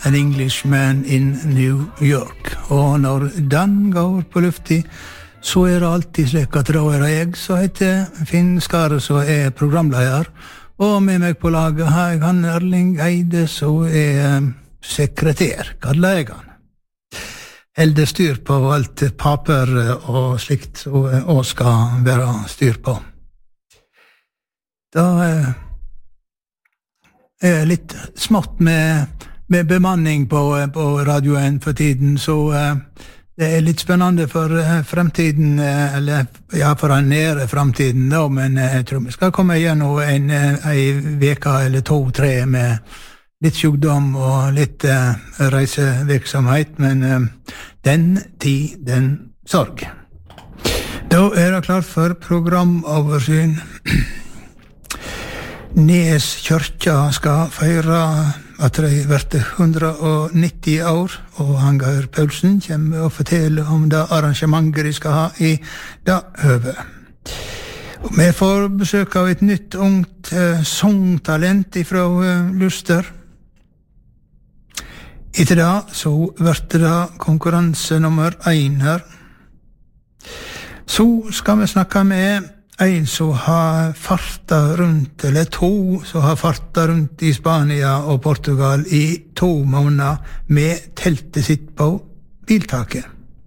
An Englishman in New York. Og når den går på lufti, så det alltid slik at da det jeg som heter Finn Skare, som programleder. Og med meg på laget har jeg han Erling Eide, som sekretær, kaller jeg han. Heldig styr på alt paper og slikt, og skal være styr på. Da litt smått med bemanning på radioen for tiden, så det litt spennende for fremtiden, eller ja, for den nære fremtiden da, men jeg tror vi skal komme igjennom en veka eller 2-3 med litt sykdom og litt reisevirksomhet, men den tid, den sorg. Da det klart for programoversyn. Nes kyrkja skal feire at de vært 190 år, og Hangaur Paulsen kommer og forteller om det arrangementet de skal ha i det høve. Og vi får besøk av et nytt ungt songtalent fra Luster. Etter det så vært det konkurranse nummer 1 her. Så skal vi snakke med en som har farta rundt, eller 2 som har farta rundt i Spania og Portugal i 2 måneder med teltet sitt på biltaket.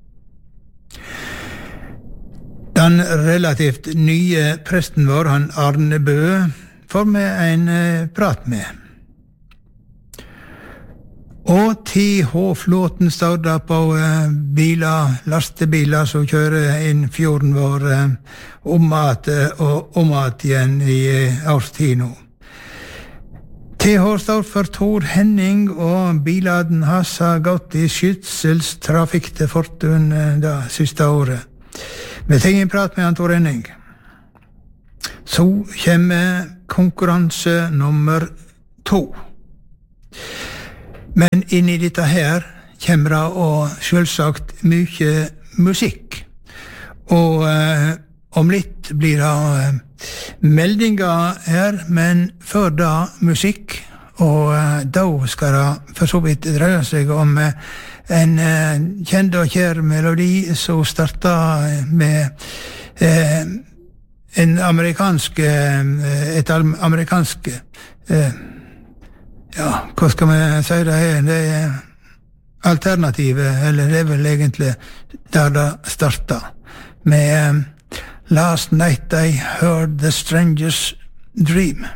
Den relativt nye presten vår, han Arne Bø, får vi en prat med. Og TH-flåten står da på lastebiler som kjører inn fjorden vår om at igjen i årstid nå. TH står for Tor Henning, og biladen hans har gått i skytselstrafikk til Fortun det siste året. Vi tar en prat med han Tor Henning. Så kommer konkurranse nummer 2. Men inn i dette her kommer det og selvsagt mye musikk. Og om litt blir det meldinger her, men før da musikk. Og da skal det for så vidt dreie seg om en kjent og kjær melodi som starter med et amerikansk ja, hva skal vi si det her? Det alternativet, eller det vel egentlig der det startet. Med Last Night I Heard the Stranger's Dream.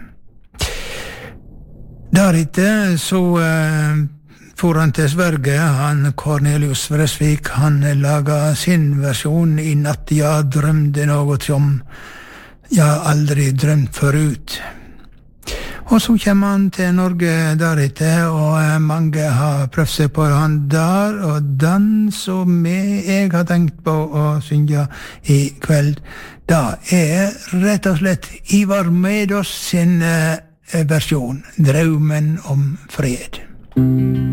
Deretter så for han til Sverige, han Cornelius Vresvik, han laget sin versjon i natt jeg drømte noe som jeg aldri drømt forut. Og så kommer han til Norge deretter, og mange har prøvd seg på han der, og den som jeg har tenkt på å synge i kveld, da rett og slett Ivar Medås sin versjon, Drømmen om fred.